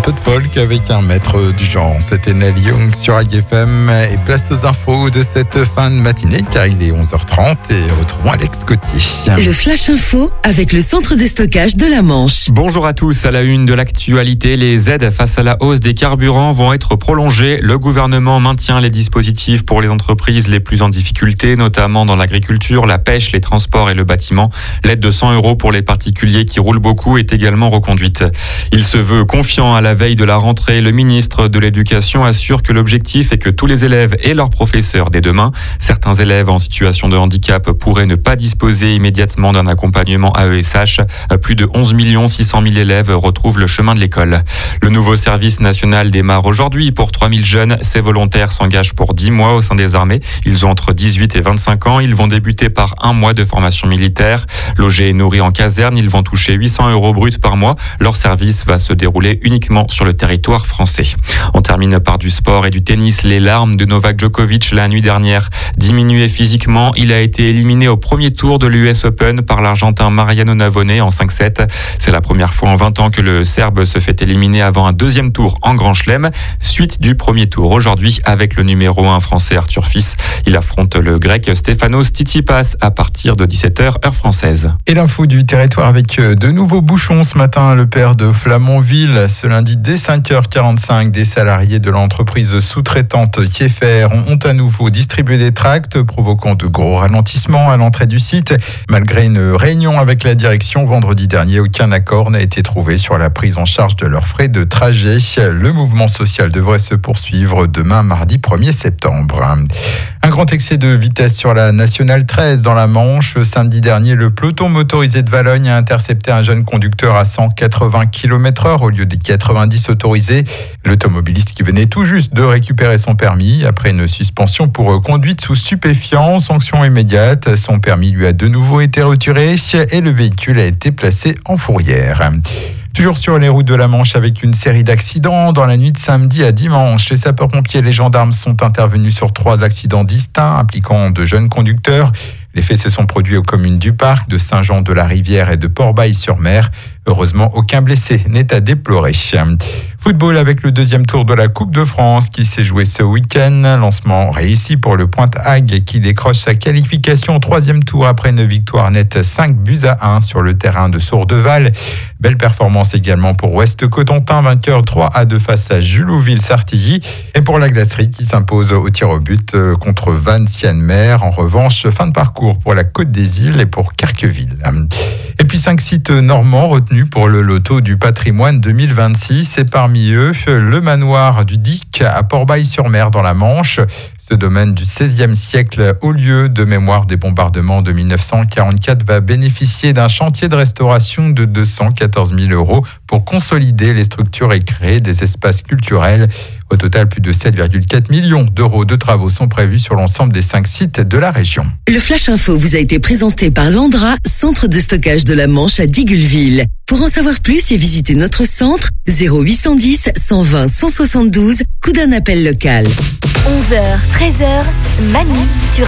peu de folk avec un maître du genre. C'était Neil Young sur AGFM. Et place aux infos de cette fin de matinée, car il est 11h30 et retrouvons Alex Cotier. Le Flash Info avec le centre de stockage de la Manche. Bonjour à tous. À la une de l'actualité, les aides face à la hausse des carburants vont être prolongées. Le gouvernement maintient les dispositifs pour les entreprises les plus en difficulté, notamment dans l'agriculture, la pêche, les transports et le bâtiment. L'aide de 100 € pour les particuliers qui roulent beaucoup est également reconduite. Il se veut confiant à la veille de la rentrée. Le ministre de l'Éducation assure que l'objectif est que tous les élèves et leurs professeurs dès demain. Certains élèves en situation de handicap pourraient ne pas disposer immédiatement d'un accompagnement AESH. Plus de 11 600 000 élèves retrouvent le chemin de l'école. Le nouveau service national démarre aujourd'hui pour 3000 jeunes. Ces volontaires s'engagent pour 10 mois au sein des armées. Ils ont entre 18 et 25 ans. Ils vont débuter par 1 mois de formation militaire. Logés et nourris en caserne, ils vont toucher 800 € bruts par mois. Leur service va se dérouler uniquement sur le territoire français. On termine par du sport et du tennis. Les larmes de Novak Djokovic la nuit dernière. Diminué physiquement, il a été éliminé au premier tour de l'US Open par l'Argentin Mariano Navone en 5-7. C'est la première fois en 20 ans que le Serbe se fait éliminer avant un deuxième tour en Grand Chelem. Suite du premier tour aujourd'hui avec le numéro 1 français Arthur Fils. Il affronte le grec Stefanos Tsitsipas à partir de 17h heure française. Et l'info du territoire avec de nouveaux bouchons ce matin. Le père de Flamanville, ce lundi dès 5h45, des salariés de l'entreprise sous-traitante Kieffer ont à nouveau distribué des tracts, provoquant de gros ralentissements à l'entrée du site. Malgré une réunion avec la direction vendredi dernier, aucun accord n'a été trouvé sur la prise en charge de leurs frais de trajet. Le mouvement social devrait se poursuivre demain, mardi 1er septembre. Un grand excès de vitesse sur la Nationale 13 dans la Manche. Samedi dernier, le peloton motorisé de Valogne a intercepté un jeune conducteur à 180 km/h au lieu des 90 autorisés. L'automobiliste qui venait tout juste de récupérer son permis après une suspension pour conduite sous stupéfiants. Sanction immédiate, son permis lui a de nouveau été retiré et le véhicule a été placé en fourrière. Toujours sur les routes de la Manche avec une série d'accidents. Dans la nuit de samedi à dimanche, les sapeurs-pompiers et les gendarmes sont intervenus sur 3 accidents distincts impliquant de jeunes conducteurs. Les faits se sont produits aux communes du Parc, de Saint-Jean-de-la-Rivière et de Port-Bail-sur-Mer. Heureusement, aucun blessé n'est à déplorer. Football avec le deuxième tour de la Coupe de France qui s'est joué ce week-end. Lancement réussi pour le Pointe-Hague qui décroche sa qualification au 3e tour après une victoire nette 5-1 sur le terrain de Sourdeval. Belle performance également pour Ouest-Cotentin, vainqueur 3-2 face à Julouville-Sartilly. Et pour la Glacerie qui s'impose au tir au but contre Vannes-Sienne-Mer. En revanche, fin de parcours pour la Côte des Îles et pour Carqueville. Et puis 5 sites normands retenus pour le loto du patrimoine 2026. Et parmi eux, le manoir du Dic à Port-Bail-sur-Mer dans la Manche. Ce domaine du XVIe siècle, au lieu de mémoire des bombardements de 1944, va bénéficier d'un chantier de restauration de 214 000 € pour consolider les structures et créer des espaces culturels. Au total, plus de 7,4 millions d'euros de travaux sont prévus sur l'ensemble des 5 sites de la région. Le Flash Info vous a été présenté par Landra, centre de stockage de la Manche à Digulville. Pour en savoir plus et visiter notre centre, 0810 120 172, coup d'un appel local. 11h, 13h, Manu sur